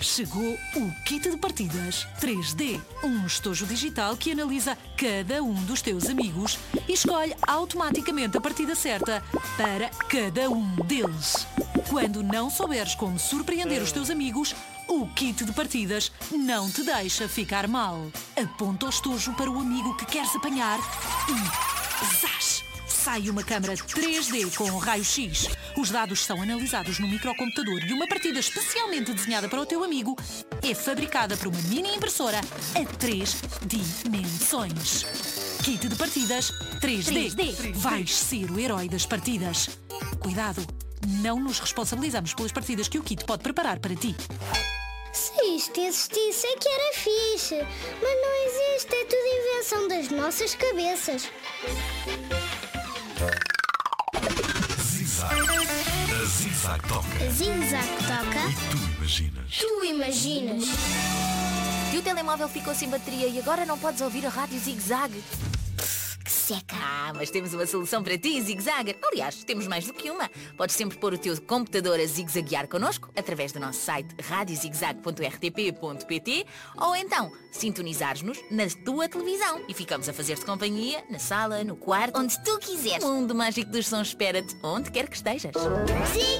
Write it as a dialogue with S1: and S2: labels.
S1: Chegou o Kit de Partidas 3D, um estojo digital que analisa cada um dos teus amigos e escolhe automaticamente a partida certa para cada um deles. Quando não souberes como surpreender os teus amigos, o Kit de Partidas não te deixa ficar mal. Aponta o estojo para o amigo que queres apanhar e zás! Sai uma câmara 3D com raio-x. Os dados são analisados no microcomputador e uma partida especialmente desenhada para o teu amigo é fabricada por uma mini impressora a 3 dimensões. Kit de Partidas 3D. Vais ser o herói das partidas. Cuidado, não nos responsabilizamos pelas partidas que o Kit pode preparar para ti.
S2: Se isto existisse é que era fixe, mas não existe, é tudo invenção das nossas cabeças.
S3: Zig-Zag. A Zig-Zag toca.
S2: Zig-Zag toca.
S3: E tu imaginas.
S2: Tu imaginas.
S4: E o telemóvel ficou sem bateria e agora não podes ouvir a rádio Zig-Zag?
S2: Que seca.
S4: Mas temos uma solução para ti, Zig-Zag. Aliás, temos mais do que uma. Podes sempre pôr o teu computador a zigzaguear connosco através do nosso site radiozigzag.rtp.pt ou então sintonizares-nos na tua televisão e ficamos a fazer-te companhia na sala, no quarto, onde tu quiseres. O mundo mágico dos sons espera-te onde quer que estejas.
S2: Zig-Zag.